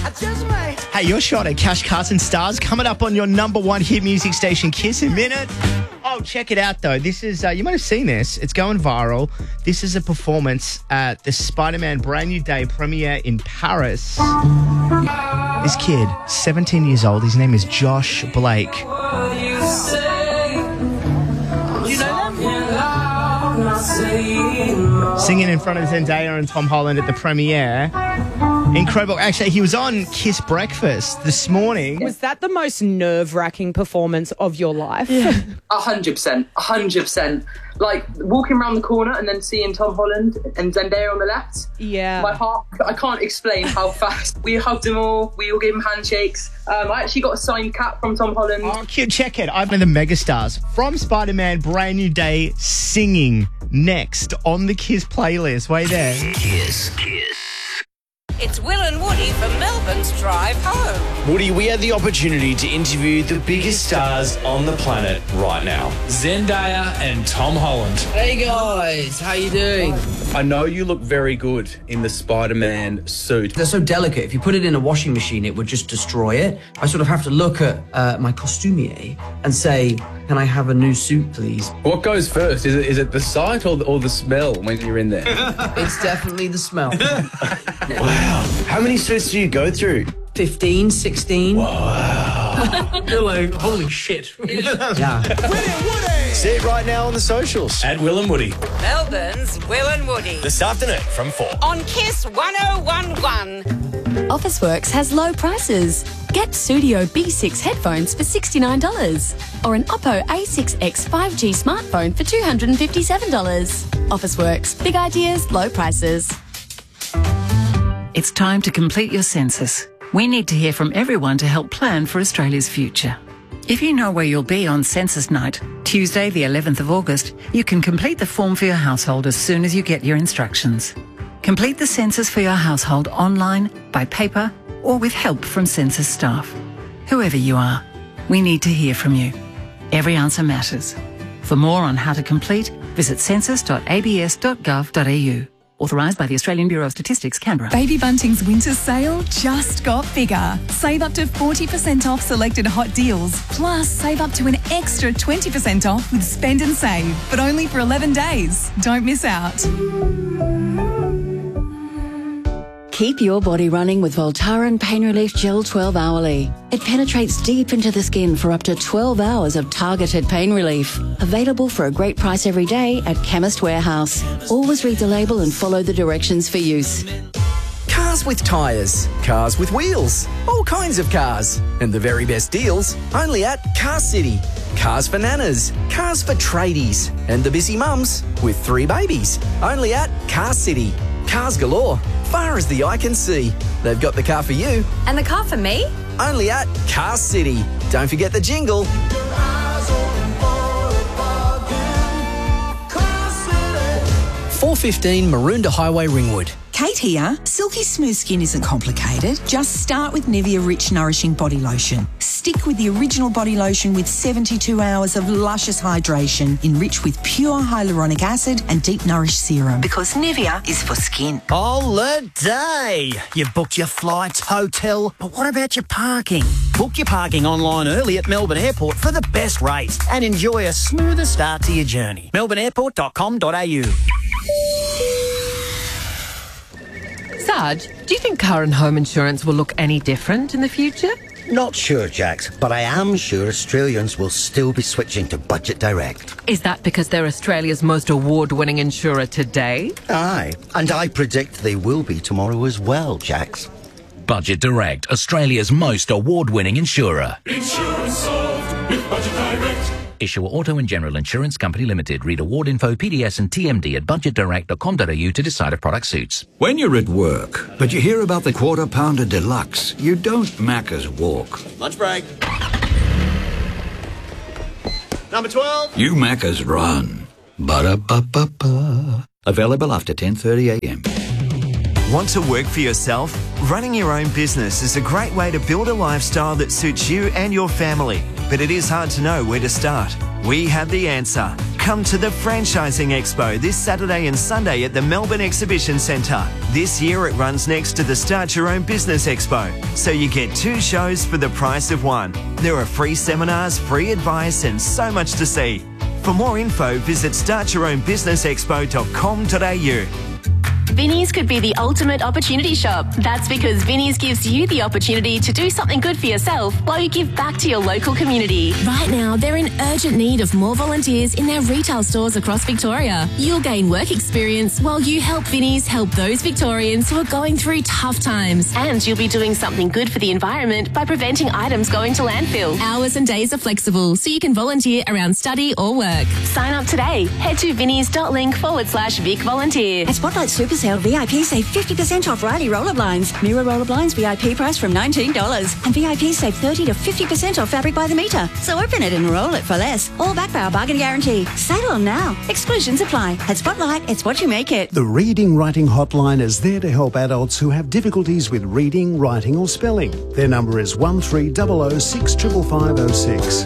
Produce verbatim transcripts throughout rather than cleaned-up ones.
Hey, your shot at Cash Carson Stars coming up on your number one hit music station, Kiss, in a minute. Oh, check it out, though. This is, uh, you might have seen this. It's going viral. This is a performance at the Spider-Man Brand New Day premiere in Paris. This kid, seventeen years old, his name is Josh Blake. Do you know them? Singing in front of Zendaya and Tom Holland at the premiere. Incredible. Actually, he was on Kiss Breakfast this morning. Was that the most nerve-wracking performance of your life? A hundred percent, a hundred percent. Like walking around the corner and then seeing Tom Holland and Zendaya on the left. Yeah. My heart, I can't explain how fast. We hugged them all. We all gave them handshakes. Um, I actually got a signed cap from Tom Holland. Oh, cute. Check it. I've been the megastars from Spider-Man Brand New Day singing next on the Kiss playlist. Wait there. Kiss. Kiss. It's Will and Woody from Melbourne's Drive Home. Woody, we had the opportunity to interview the biggest stars on the planet right now. Zendaya and Tom Holland. Hey guys, how you doing? I know you look very good in the Spider-Man suit. They're so delicate. If you put it in a washing machine, it would just destroy it. I sort of have to look at uh, my costumier and say, can I have a new suit, please? What goes first? Is it is it the sight or the, or the smell when you're in there? It's definitely the smell. Wow. How many suits do you go through? fifteen, sixteen. Wow. You're like, holy shit. Yeah. See it right now on the socials. At Will and Woody. Melbourne's Will and Woody. This afternoon from four. On Kiss one oh one one. Officeworks has low prices. Get Studio B six headphones for sixty-nine dollars or an Oppo A six X five G smartphone for two hundred fifty-seven dollars. Officeworks. Big ideas, low prices. It's time to complete your census. We need to hear from everyone to help plan for Australia's future. If you know where you'll be on census night, Tuesday the eleventh of August, you can complete the form for your household as soon as you get your instructions. Complete the census for your household online, by paper, or with help from census staff. Whoever you are, we need to hear from you. Every answer matters. For more on how to complete, visit census dot a b s dot gov dot a u. Authorised by the Australian Bureau of Statistics, Canberra. Baby Bunting's winter sale just got bigger. Save up to forty percent off selected hot deals. Plus, save up to an extra twenty percent off with Spend and Save. But only for eleven days. Don't miss out. Keep your body running with Voltaren Pain Relief Gel twelve hourly. It penetrates deep into the skin for up to twelve hours of targeted pain relief. Available for a great price every day at Chemist Warehouse. Always read the label and follow the directions for use. Cars with tyres, cars with wheels, all kinds of cars. And the very best deals only at Car City. Cars for nanas, cars for tradies, and the busy mums with three babies. Only at Car City. Cars galore, far as the eye can see. They've got the car for you. And the car for me? Only at Car City. Don't forget the jingle. four fifteen Maroondah Highway, Ringwood. Kate here. Silky smooth skin isn't complicated. Just start with Nivea Rich Nourishing Body Lotion. Stick with the original body lotion with seventy-two hours of luscious hydration, enriched with pure hyaluronic acid and deep nourish serum. Because Nivea is for skin. Holiday! You've booked your flights, hotel, but what about your parking? Book your parking online early at Melbourne Airport for the best rates and enjoy a smoother start to your journey. melbourne airport dot com dot a u. Sarge, do you think car and home insurance will look any different in the future? Not sure, Jax, but I am sure Australians will still be switching to Budget Direct. Is that because they're Australia's most award-winning insurer today? Aye, and I predict they will be tomorrow as well, Jax. Budget Direct, Australia's most award-winning insurer. Insurance solved with Budget Direct. Issuer Auto and General Insurance Company Limited. Read award info, P D S and T M D at budget direct dot com dot a u to decide if product suits. When you're at work, but you hear about the Quarter Pounder Deluxe, you don't Macca's walk. Lunch break. Number twelve. You Macca's run. Ba-da-ba-ba-ba. Available after ten thirty a m. Want to work for yourself? Running your own business is a great way to build a lifestyle that suits you and your family. But it is hard to know where to start. We have the answer. Come to the Franchising Expo this Saturday and Sunday at the Melbourne Exhibition Centre. This year it runs next to the Start Your Own Business Expo, so you get two shows for the price of one. There are free seminars, free advice and so much to see. For more info, visit start your own business expo dot com dot a u. Vinnie's could be the ultimate opportunity shop. That's because Vinnie's gives you the opportunity to do something good for yourself while you give back to your local community. Right now, they're in urgent need of more volunteers in their retail stores across Victoria. You'll gain work experience while you help Vinnie's help those Victorians who are going through tough times. And you'll be doing something good for the environment by preventing items going to landfill. Hours and days are flexible, so you can volunteer around study or work. Sign up today. Head to vinnies.link forward slash Vic Volunteer. At Spotlight Super Sale, V I P save fifty percent off Riley roller blinds. Mirror roller blinds V I P price from nineteen dollars. And V I P save thirty to fifty percent off fabric by the metre. So open it and roll it for less. All backed by our bargain guarantee. Sale on now. Exclusions apply. At Spotlight, it's what you make it. The Reading Writing Hotline is there to help adults who have difficulties with reading, writing or spelling. Their number is one three zero zero six five five zero six.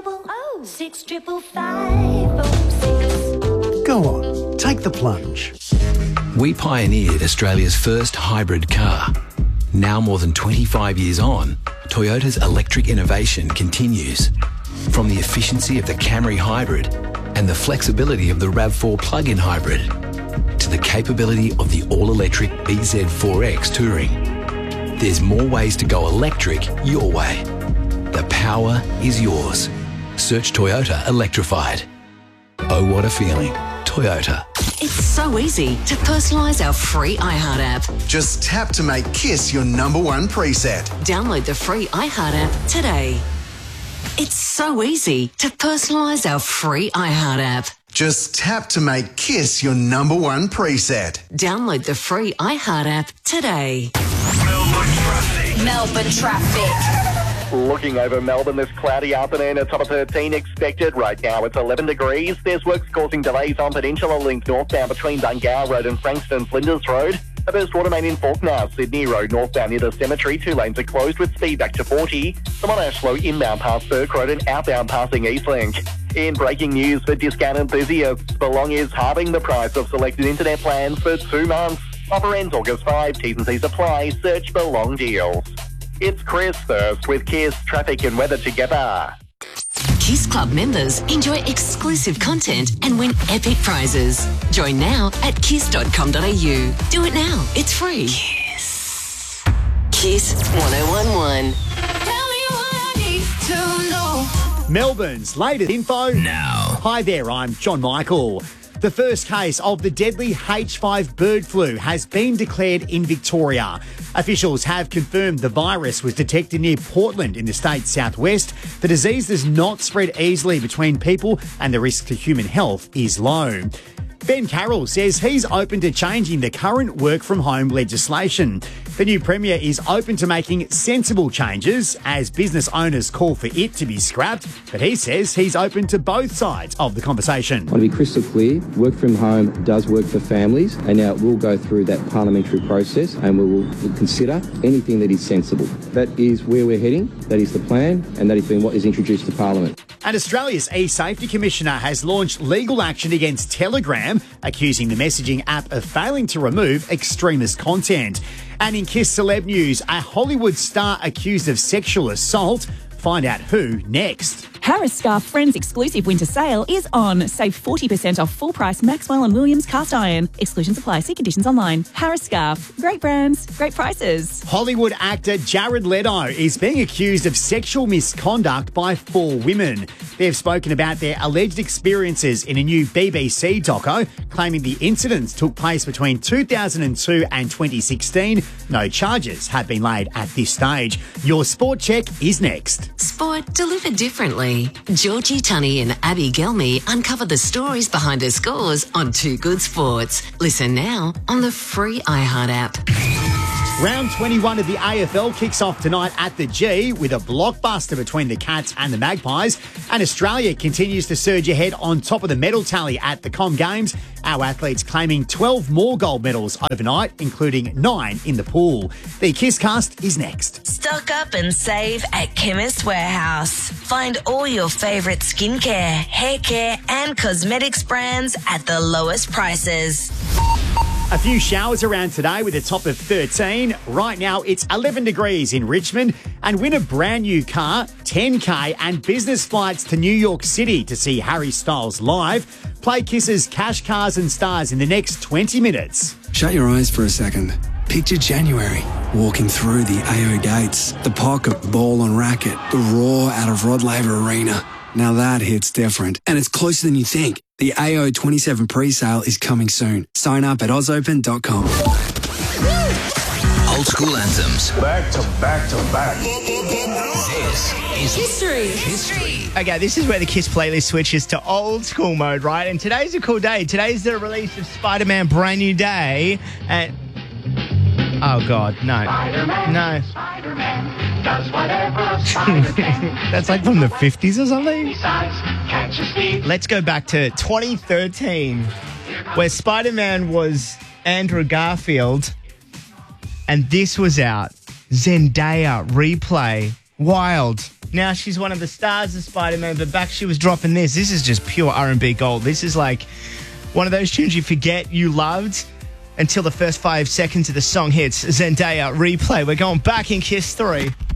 Go on, take the plunge. We pioneered Australia's first hybrid car. Now more than twenty-five years on, Toyota's electric innovation continues. From the efficiency of the Camry Hybrid and the flexibility of the RAV four plug-in hybrid to the capability of the all-electric B Z four X Touring. There's more ways to go electric your way. The power is yours. Search Toyota Electrified. Oh, what a feeling. Toyota. It's so easy to personalise our free iHeart app. Just tap to make Kiss your number one preset. Download the free iHeart app today. It's so easy to personalise our free iHeart app. Just tap to make Kiss your number one preset. Download the free iHeart app today. Melbourne traffic. Melbourne traffic. Looking over Melbourne, this cloudy afternoon, a top of thirteen expected. Right now it's eleven degrees. There's works causing delays on Peninsula Link northbound between Dungar Road and Frankston Flinders Road. A burst water main in Falk now. Sydney Road northbound near the cemetery. Two lanes are closed with speed back to forty. The Monash Slow inbound past Burke Road and outbound passing Eastlink. In breaking news for discount enthusiasts, Belong is halving the price of selected internet plans for two months. Offer ends August fifth. T's and C's apply. Search Belong deals. It's Chris Thirst with Kiss Traffic and Weather together. Kiss Club members enjoy exclusive content and win epic prizes. Join now at kiss dot com dot a u. Do it now. It's free. Kiss. Kiss one oh one one. Melbourne's latest info now. Hi there, I'm John Michael. The first case of the deadly H five bird flu has been declared in Victoria. Officials have confirmed the virus was detected near Portland in the state's southwest. The disease does not spread easily between people and the risk to human health is low. Ben Carroll says he's open to changing the current work-from-home legislation. The new Premier is open to making sensible changes as business owners call for it to be scrapped, but he says he's open to both sides of the conversation. I want to be crystal clear, work from home does work for families, and now we'll go through that parliamentary process and we will consider anything that is sensible. That is where we're heading, that is the plan, and that has been what is introduced to Parliament. And Australia's e-safety commissioner has launched legal action against Telegram, accusing the messaging app of failing to remove extremist content. And in Kiss Celeb News, a Hollywood star accused of sexual assault. Find out who next. Harris Scarf Friends exclusive winter sale is on. Save forty percent off full price Maxwell and Williams cast iron. Exclusions apply. See conditions online. Harris Scarf. Great brands, great prices. Hollywood actor Jared Leto is being accused of sexual misconduct by four women. They've spoken about their alleged experiences in a new B B C doco, claiming the incidents took place between two thousand two and twenty sixteen. No charges have been laid at this stage. Your sport check is next. Sport delivered differently. Georgie Tunney and Abby Gelmy uncover the stories behind her scores on Two Good Sports. Listen now on the free iHeart app. Round twenty-one of the A F L kicks off tonight at the G with a blockbuster between the Cats and the Magpies. And Australia continues to surge ahead on top of the medal tally at the Com Games. Our athletes claiming twelve more gold medals overnight, including nine in the pool. The Kiss Cast is next. Stock up and save at Chemist Warehouse. Find all your favourite skincare, hair care and cosmetics brands at the lowest prices. A few showers around today with a top of thirteen. Right now, it's eleven degrees in Richmond. And win a brand new car, ten K and business flights to New York City to see Harry Styles live. Play Kiss's Cash, Cars and Stars in the next twenty minutes. Shut your eyes for a second. Picture January, walking through the A O gates, the pocket ball on racket, the roar out of Rod Laver Arena. Now that hits different, and it's closer than you think. The A O twenty-seven pre-sale is coming soon. Sign up at oz open dot com. Old school anthems. Back to back to back. This is History. History. Okay, this is where the Kiss playlist switches to old school mode, right? And today's a cool day. Today's the release of Spider-Man Brand New Day. And oh, God, no. Spider-Man, No. Spider-Man does whatever a spider can. That's like from the fifties or something? Besides, catch a speed. Let's go back to twenty thirteen, where Spider-Man was Andrew Garfield, and this was out. Zendaya Replay. Wild. Now she's one of the stars of Spider-Man, but back she was dropping this. This is just pure R and B gold. This is like one of those tunes you forget you loved until the first five seconds of the song hits. Zendaya Replay. We're going back in Kiss three.